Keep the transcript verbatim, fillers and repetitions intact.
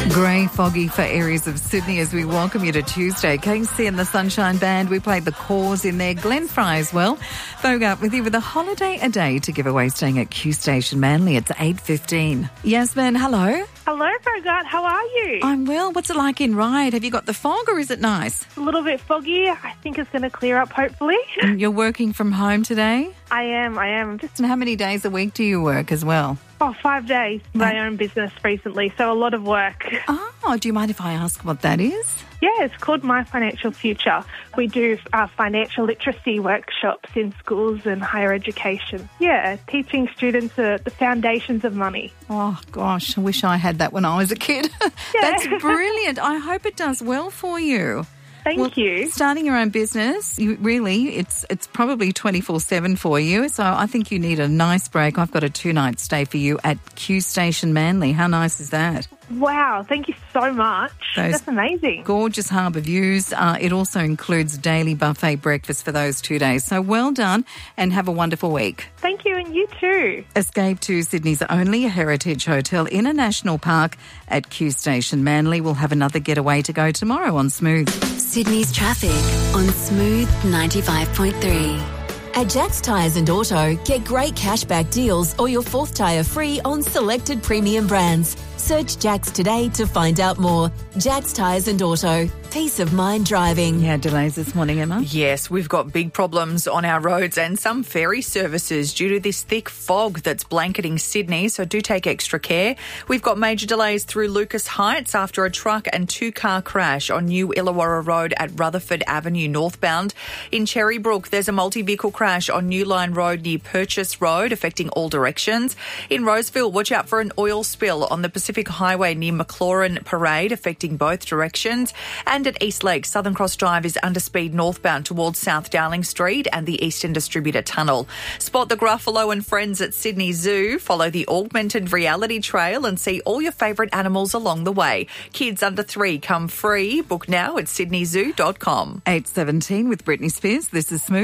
Grey, foggy for areas of Sydney as we welcome you to Tuesday. K C and the Sunshine Band, we played the Cause in there. Glenn Fry as well. Bogart with you with a holiday a day to give away staying at Q Station Manly. It's eight fifteen. Yasmin, hello. Hello, Bogart. How are you? I'm well. What's it like in Ryde? Have you got the fog or is it nice? A little bit foggy. I think it's going to clear up, hopefully. You're working from home today? I am, I am. Just And how many days a week do you work as well? oh, five days. My own business recently, so a lot of work. Oh, do you mind if I ask what that is? Yeah, it's called My Financial Future. We do uh, financial literacy workshops in schools and higher education. Yeah, teaching students uh, the foundations of money. Oh, gosh, I wish I had that when I was a kid. That's brilliant. I hope it does well for you. Thank well, you. Starting your own business, you really, it's it's probably twenty-four seven for you. So I think you need a nice break. I've got a two-night stay for you at Q Station Manly. How nice is that? Wow, thank you so much. Those That's amazing. Gorgeous harbour views. Uh, it also includes daily buffet breakfast for those two days. So well done and have a wonderful week. Thank you, and you too. Escape to Sydney's only Heritage Hotel in a national park at Q Station Manly. We'll have another getaway to go tomorrow on Smooth. Sydney's traffic on Smooth ninety-five point three. At Jack's Tyres and Auto, get great cashback deals or your fourth tyre free on selected premium brands. Search Jack's today to find out more. Jack's Tyres and Auto. Peace of mind driving. You had delays this morning, Emma? Yes, we've got big problems on our roads and some ferry services due to this thick fog that's blanketing Sydney, so do take extra care. We've got major delays through Lucas Heights after a truck and two-car crash on New Illawarra Road at Rutherford Avenue northbound. In Cherrybrook, there's a multi-vehicle crash on New Line Road near Purchase Road, affecting all directions. In Roseville, watch out for an oil spill on the Pacific Highway near McLaurin Parade, affecting both directions. And at East Lake, Southern Cross Drive is under speed northbound towards South Dowling Street and the Eastern Distributor Tunnel. Spot the Gruffalo and friends at Sydney Zoo. Follow the augmented reality trail and see all your favourite animals along the way. Kids under three come free. Book now at sydney zoo dot com. eight seventeen with Britney Spears. This is Smooth.